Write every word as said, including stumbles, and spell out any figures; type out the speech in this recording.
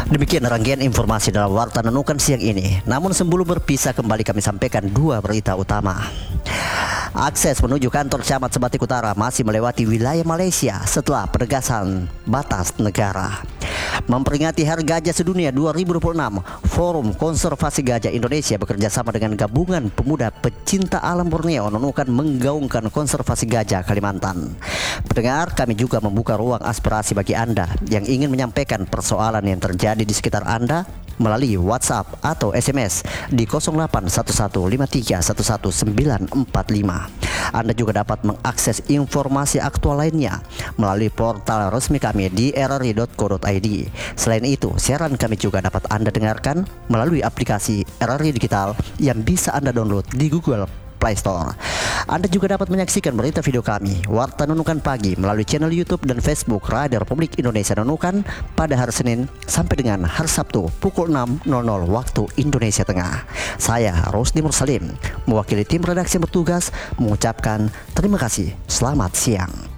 Demikian rangkaian informasi dalam Warta Nunukan siang ini. Namun sebelum berpisah, kembali kami sampaikan dua berita utama. Akses menuju kantor Camat Sebatik Utara masih melewati wilayah Malaysia setelah penegasan batas negara. Memperingati Hari Gajah Sedunia dua ribu dua puluh enam, Forum Konservasi Gajah Indonesia bekerja sama dengan Gabungan Pemuda Pecinta Alam Borneo Nunukan menggaungkan konservasi gajah Kalimantan. Pendengar, kami juga membuka ruang aspirasi bagi Anda yang ingin menyampaikan persoalan yang terjadi di sekitar Anda melalui WhatsApp atau S M S di nol delapan satu satu lima tiga satu satu sembilan empat lima. Anda juga dapat mengakses informasi aktual lainnya melalui portal resmi kami di r r i dot co dot i d. Selain itu, siaran kami juga dapat Anda dengarkan melalui aplikasi R R I Digital yang bisa Anda download di Google Play Store. Anda juga dapat menyaksikan berita video kami Warta Nunukan Pagi melalui channel YouTube dan Facebook Radio Republik Indonesia Nunukan pada hari Senin sampai dengan hari Sabtu pukul enam waktu Indonesia Tengah. Saya Rosdi Mursalim mewakili tim redaksi yang bertugas mengucapkan terima kasih. Selamat siang.